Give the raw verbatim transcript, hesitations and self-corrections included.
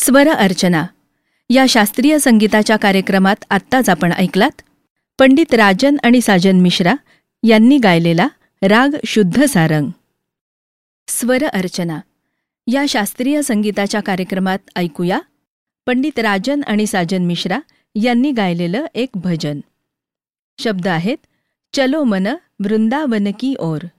स्वर अर्चना या शास्त्रीय संगीताच्या कार्यक्रमात आत्ताच आपण ऐकलात पंडित राजन आणि साजन मिश्रा यांनी गायलेला राग शुद्ध सारंग. स्वर अर्चना या शास्त्रीय संगीताच्या कार्यक्रमात ऐकूया पंडित राजन आणि साजन मिश्रा यांनी गायलेलं एक भजन. शब्द आहेत चलो मन वृंदावन की ओर.